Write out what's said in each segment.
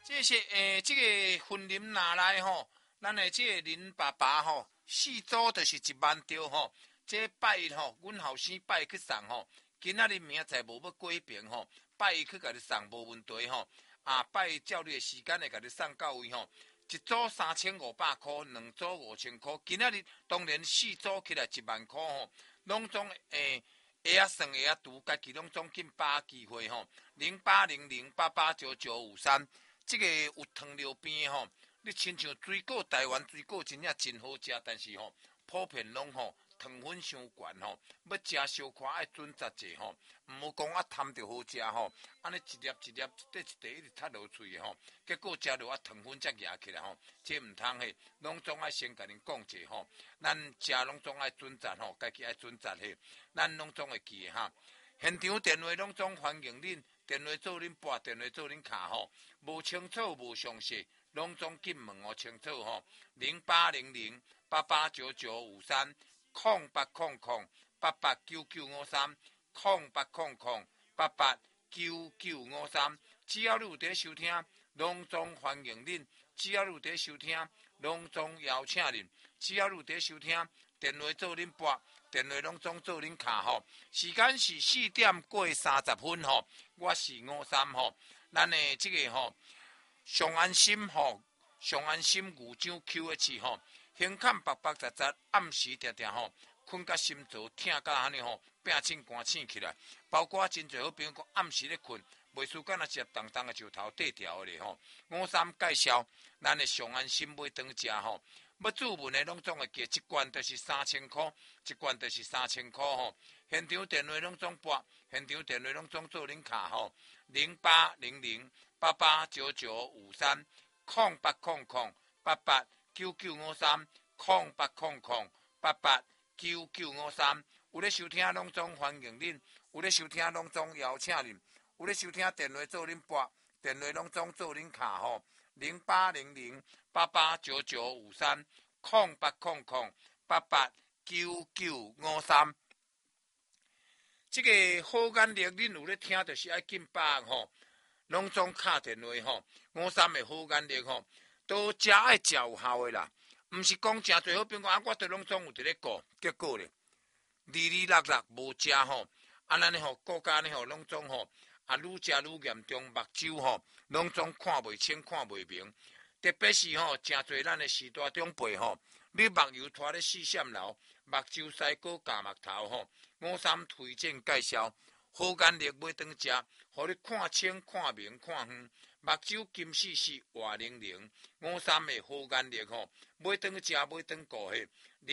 这是这个婚林拿来吼，咱的这个林爸爸吼，四组就是1万条吼。这拜吼，阮后生拜去送吼，今仔日明仔载无要过平吼，拜去甲你送无问题吼。拜照你的时间会甲你送到位吼。一组3500块，两组5000块。今仔日当然四组起来1万块吼，拢总会啊算会啊读，家己拢总紧把握机会吼。0800889953，这个有糖尿病吼，你亲像水果，台湾水果真正真好食，但是吼普遍拢吼糖分伤悬吼，要食小可爱准则者吼，毋好讲贪着好食吼，安尼一粒一粒一块一直塌落嘴吼，结果食落糖分才压起来吼，这毋通嘿，拢总爱先甲恁讲者吼，咱食拢总爱准则吼，家己爱准则嘿，咱拢总会记哈。现场电话拢总欢迎恁，电话做恁拨，电话做恁卡吼，无清楚无详细，拢总紧问哦清楚吼，0800889953。0800889953，0800889953，只要你有在收听，拢总欢迎恁；只要你有在收听，拢总邀请恁；只要你有在收听，电话做恁拨，电话拢总做恁卡吼。时间是4点过30分吼，我是53吼，咱的这个吼上安心吼，上安心牛掌 QH 吼。胸坎白白杂杂，暗时定定吼，困甲心脏疼甲安尼吼，变醒肝醒起来。包括真侪好朋友讲暗时咧困，袂输敢若食重重的石头缀条咧吼。53介绍，咱的上安心买当食吼，要注文的拢总会加一罐，就是3000块，一罐就是3000块吼。现场电话拢总拨，现场电话拢总做恁卡吼，0800889953，0800889953，有咧收听拢总欢迎恁，有咧收听拢总邀请恁，有咧收听电话做恁拨，电话拢总做恁卡吼，0800889953，0800889953。这个好眼力，恁有咧听，就是爱紧把握吼，拢总敲电话吼。53的好眼力吼，都食爱食有效的啦，毋是讲诚侪好朋友我都拢总有伫咧顾，结果咧，落无食吼，咱咧吼国家咧吼拢总吼，愈食愈严重，目睭吼拢总看袂清，看袂明，特别是吼诚侪咱的时大长辈吼，你目油拖咧4闪流，目睭西果夹目头吼，53推荐介绍，好眼力买当食，互你看清、看明、看远，目睭金细细、活灵灵。53的好眼力吼，买当食，买当顾嘿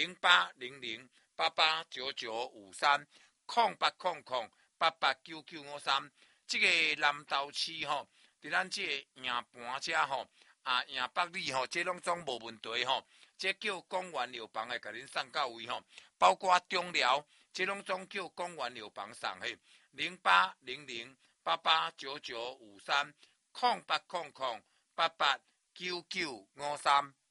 ，0800889953，0800889953。这个南投市吼，伫咱这个营盘遮吼，营北里吼，这拢总无问题吼。这叫公园药房会甲恁送到位吼，包括中寮，这拢总叫公园药房送嘿，0800889953，0800889953。